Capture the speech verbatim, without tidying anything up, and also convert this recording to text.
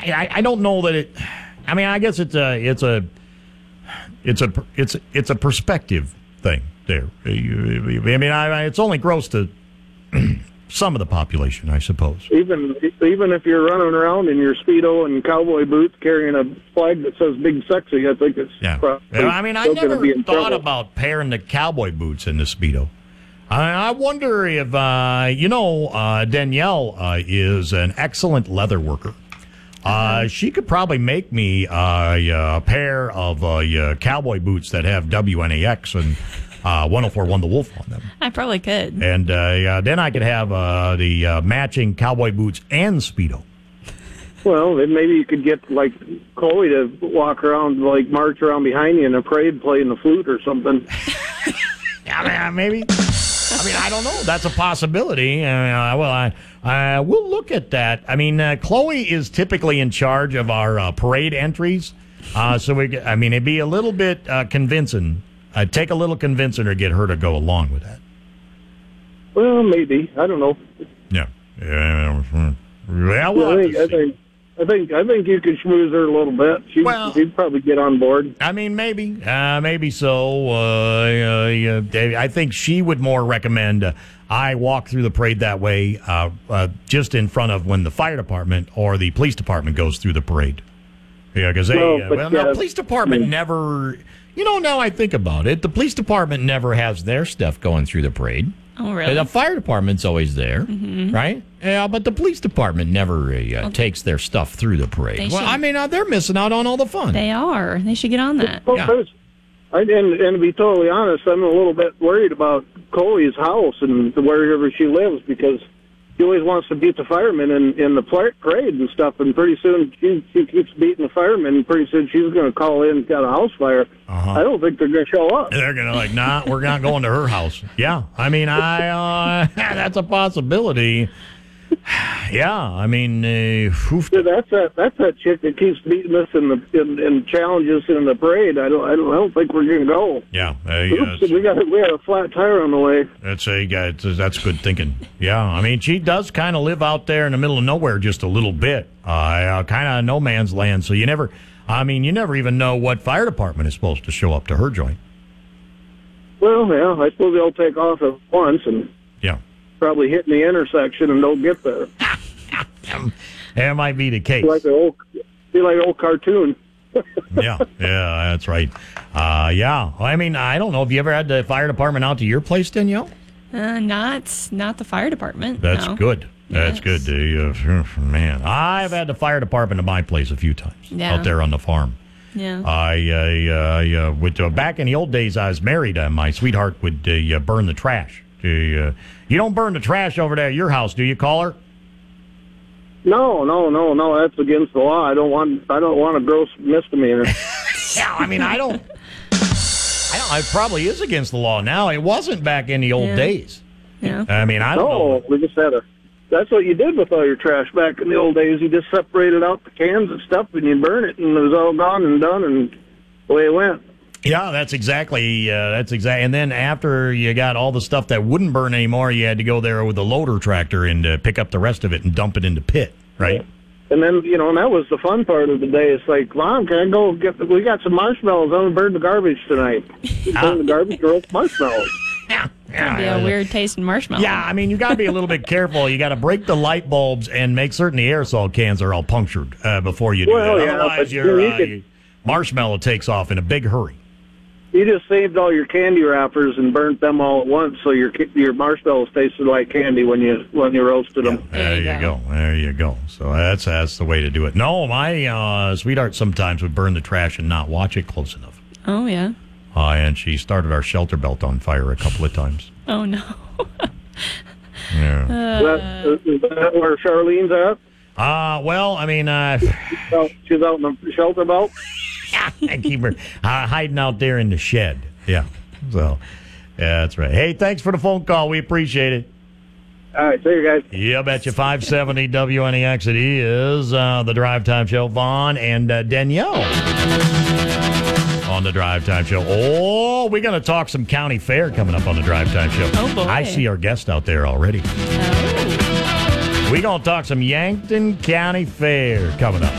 I, I don't know that it. I mean, I guess it's a it's a it's a it's it's a perspective thing there. I mean, I, it's only gross to some of the population, I suppose. Even even if you're running around in your Speedo and cowboy boots carrying a flag that says "Big Sexy," I think it's yeah. probably I mean, I never thought trouble. about pairing the cowboy boots in the Speedo. I, I wonder if uh, you know uh, Danielle uh, is an excellent leather worker. Uh, she could probably make me uh, a pair of uh, uh, cowboy boots that have W N A X and uh, one oh four one The Wolf on them. I probably could. And uh, uh, then I could have uh, the uh, matching cowboy boots and Speedo. Well, then maybe you could get, like, Chloe to walk around, like, march around behind you in a parade playing the flute or something. I mean, maybe. I mean, I don't know. That's a possibility. Uh, well, I, I we'll look at that. I mean, uh, Chloe is typically in charge of our uh, parade entries, uh, so we. I mean, it'd be a little bit uh, convincing. I'd take a little convincing to get her to go along with that. Well, maybe. I don't know. Yeah. Yeah. Well, we'll I have think, to I see. think I think I think you could schmooze her a little bit. She'd, Well- she'd probably get on board. I mean, maybe, uh, maybe so. Uh, uh, yeah, I think she would more recommend uh, I walk through the parade that way, uh, uh, just in front of when the fire department or the police department goes through the parade. Yeah, because they, No, uh, but, well, now uh, police department yeah. never. You know, now I think about it, the police department never has their stuff going through the parade. Oh, really? The fire department's always there, Mm-hmm. right? Yeah, but the police department never uh, takes their stuff through the parade. They Well, should- I mean, uh, they're missing out on all the fun. They are. They should get on that. Well, Yeah. I was- I, and, and to be totally honest, I'm a little bit worried about Chloe's house and wherever she lives because she always wants to beat the firemen in, in the pla- parade and stuff. And pretty soon she, she keeps beating the firemen. And pretty soon she's going to call in, got a house fire. Uh-huh. I don't think they're going to show up. They're gonna like, nah, we're not going to her house. Yeah, I mean, I uh, that's a possibility. Yeah, I mean, uh, oof. Yeah, that's that. That's that chick that keeps beating us in the in, in challenges in the parade. I don't. I don't. I don't think we're going to go. yeah, uh, Oops, yeah, we got we got a flat tire on the way. that's a guy. That's good thinking. Yeah, I mean, she does kind of live out there in the middle of nowhere, just a little bit, uh, uh, kind of no man's land. So you never, I mean, you never even know what fire department is supposed to show up to her joint. Well, yeah, I suppose they'll take off at once and Yeah, probably hit in the intersection and don't get there. that might be the case. Like an old, be like an old cartoon. Yeah, yeah, that's right. Uh, yeah, I mean, I don't know. Have you ever had the fire department out to your place, Danielle? Uh, not not the fire department. That's no. good. That's Yes. good. The, uh, man, I've had the fire department at my place a few times Yeah. out there on the farm. Yeah. I, uh, uh, uh, with, uh, back in the old days, I was married. Uh, my sweetheart would uh, uh, burn the trash. Uh, you don't burn the trash over there at your house, do you, caller? No, no, no, no. That's against the law. I don't want. I don't want a gross misdemeanor. Yeah, I mean, I don't. I don't. It probably is against the law now. It wasn't back in the old Yeah. days. Yeah. I mean, I don't No, know. we just had a. That's what you did with all your trash back in the old days. You just separated out the cans and stuff, and you burn it, and it was all gone and done, and away it went. Yeah, that's exactly. Uh, that's exactly. And then after you got all the stuff that wouldn't burn anymore, you had to go there with a loader tractor and uh, pick up the rest of it and dump it in the pit, right? And then, you know, and that was the fun part of the day. It's like, Mom, can I go get, the, we got some marshmallows. I'm going to burn the garbage tonight. You burn the garbage, roast marshmallows. Yeah, That'd be a weird tasting marshmallow. Yeah, I mean, you got to be a little bit careful. You got to break the light bulbs and make certain the aerosol cans are all punctured uh, before you do Well, that. yeah, Otherwise, but your, you uh, could- your marshmallow takes off in a big hurry. You just saved all your candy wrappers and burnt them all at once, so your your marshmallows tasted like candy when you when you roasted them. There, you go. There you go. So that's that's the way to do it. No, my uh, sweetheart sometimes would burn the trash and not watch it close enough. Oh, yeah. Uh, and she started our shelter belt on fire a couple of times. Oh, no. Yeah. Is that, is that where Charlene's at? Uh, well, I mean, uh, Oh, she's out in the shelter belt? I keep her uh, hiding out there in the shed. Yeah. So, yeah, that's right. Hey, thanks for the phone call. We appreciate it. All right, see you guys. Yeah, betcha. five seventy W N E X. It is uh, the Drive Time Show. Vaughn and uh, Danielle on the Drive Time Show. Oh, we're going to talk some county fair coming up on the Drive Time Show. Oh, boy. I see our guest out there already. Oh. We're going to talk some Yankton County Fair coming up.